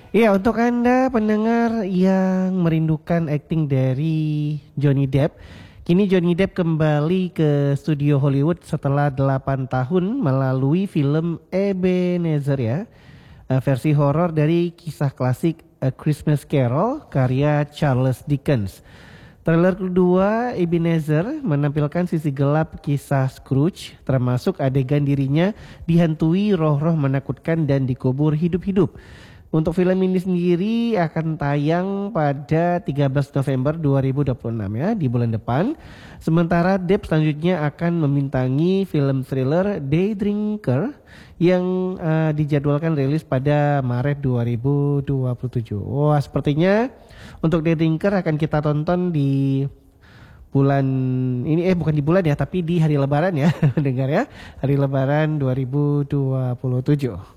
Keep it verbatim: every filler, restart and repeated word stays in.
Iya, untuk Anda pendengar yang merindukan akting dari Johnny Depp, kini Johnny Depp kembali ke studio Hollywood setelah delapan tahun melalui film Ebenezer ya, eh, versi horor dari kisah klasik A Christmas Carol karya Charles Dickens. Trailer kedua, Ebenezer menampilkan sisi gelap kisah Scrooge, termasuk adegan dirinya dihantui roh-roh menakutkan dan dikubur hidup-hidup. Untuk film ini sendiri akan tayang pada tiga belas November dua ribu dua puluh enam ya, di bulan depan. Sementara Depp selanjutnya akan membintangi film thriller Daydrinker yang uh, dijadwalkan rilis pada Maret dua ribu dua puluh tujuh. Wah, sepertinya untuk Daydrinker akan kita tonton di bulan ini, eh bukan di bulan ya, tapi di hari Lebaran ya, dengar ya, hari Lebaran dua ribu dua puluh tujuh.